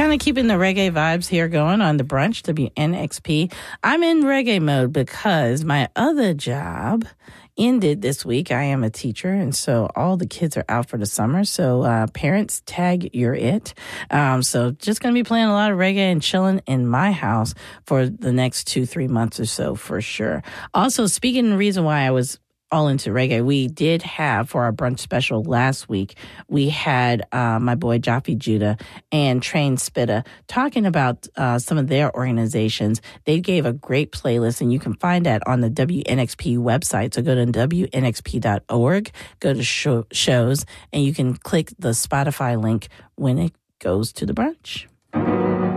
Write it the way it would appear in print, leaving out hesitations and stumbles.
kind of keeping the reggae vibes here going on the brunch, WNXP. I'm in reggae mode because my other job ended this week. I am a teacher, and so all the kids are out for the summer. So parents, tag, you're it. So just going to be playing a lot of reggae and chilling in my house for the next 2-3 months or so for sure. Also, speaking of the reason why I was all into reggae, we did have for our brunch special last week, we had my boy Jaffe Judah and Train Spitta talking about some of their organizations. They gave a great playlist, and you can find that on the WNXP website. So go to WNXP.org, go to shows, and you can click the Spotify link when it goes to the brunch.